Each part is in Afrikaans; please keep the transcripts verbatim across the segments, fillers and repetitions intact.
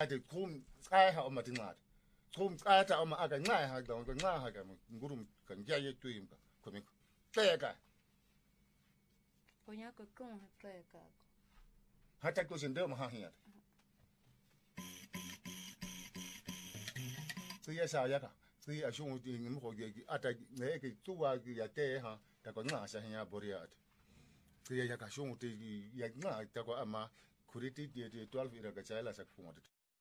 ade kum qaiha uma tinqadi kum qata uma aka nqaiha dawo nqaiha ka ngurum kan jaye tuyimka komik teka Punya ko kung teka hata ko sinde ma hahiya Siya sa yaka siya shungu ngim ko ge ata ne ke tuwa ya te ha ta ko nga sa hiya boriat siya yaka shungu te ya nga ta ko ama kuriti de twelve ira ka chala sa fungo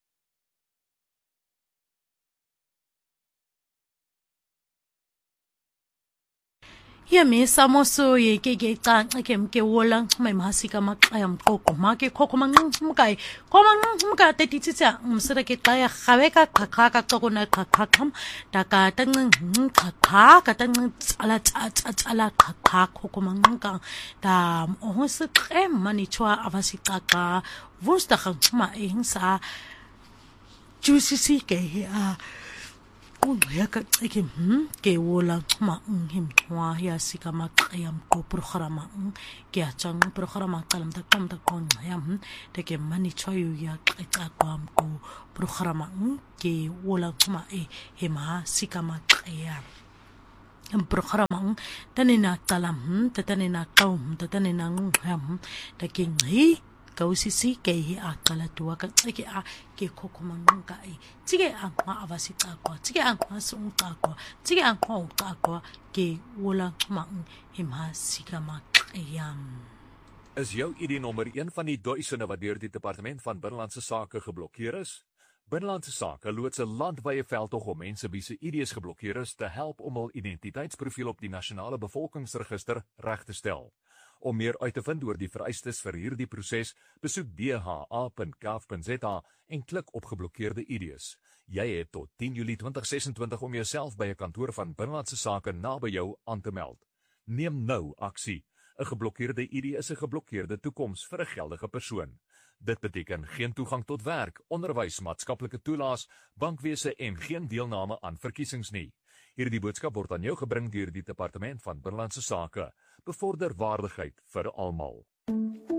Ya me samoso ye ke ke ta ke ke wola mai mahasika makayam koko ma ke koko mang mkai ko mang mka te titsa msira ke ta ya khawe ka khakha ka to na khakha kham ta ka tang khakha ka tang ala cha cha ala khakha koko mang ka ta o se tre mani chwa avasika ka vusta khama ingsa juicy ke a ya ka ke hm ke wola ma him twa ya sika ma qiyam ko programa ke a chang programa kalam ta kam ta kon ya hm te ke mani choyu ya qita kwam ko programa ke wola ma e he ma sika ma qiyam em programa tanina talam tanina qaum tanina ngam ta ke ngi kausisi ke hi akala tua ka ke a ke kokomang ka e tige ang ma avasi ka ko tige ang ma sung ka ko tige ang ko ka ko ke wola mang himha sikama yam Is jou I D nommer een van die duisende wat deur die departement van binnelandse sake geblokkeer is? Binnelandse sake loods 'n landwyse veldtog om mense wie se I Ds geblokkeer is te help om hul identiteitsprofiel op die nasionale bevolkingsregister reg te stel. Om meer uit te vind oor die vereistes vir hierdie proses, besoek d h a punt gov punt z a en klik op geblokkeerde I Ds. Jy het tot tien Julie twintig sesentwintig om jouself by 'n kantoor van Binnelandse Sake naby jou aan te meld. Neem nou aksie. 'n Geblokkeerde I D is 'n geblokkeerde toekoms vir 'n geldige persoon. Dit beteken geen toegang tot werk, onderwys, maatskaplike toelaas, bankwese en geen deelname aan verkiesings nie. Hierdie boodskap word aan jou gebring deur die Departement van Binnelandse Sake. Bevorder waardigheid vir almal.